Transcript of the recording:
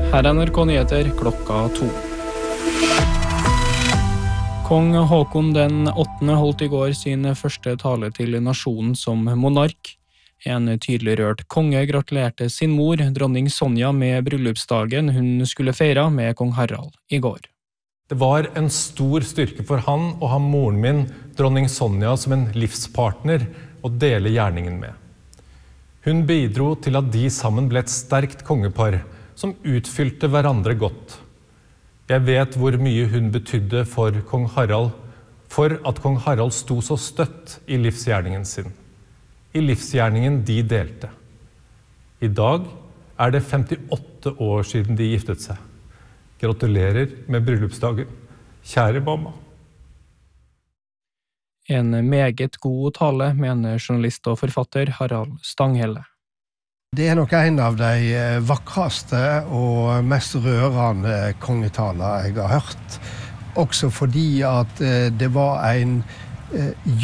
Her er NRK Nyheter klokka 2. Kong Håkon den 8. holdt I går sin første tale til nasjonen som monark. En tydelig rørt konge gratulerte sin mor, dronning Sonja, med bryllupsdagen hun skulle feire med kong Harald I går. Det var en stor styrke for han å ha moren min, dronning Sonja, som en livspartner å dele gjerningen med. Hun bidro til at de sammen ble et sterkt kongepar, som utfylte hverandre godt. Jeg vet hvor mye hun betydde for kong Harald, for at kong Harald sto så støtt I livsgjerningen sin. I livsgjerningen de delte. I dag er det 58 år siden de giftet seg. Gratulerer med bryllupsdagen, kjære mamma. En meget god tale, mener journalist og forfatter Harald Stanghelle. Det nok en av de vakreste og mest rørende kongetaler jeg har hørt. Også fordi at det var en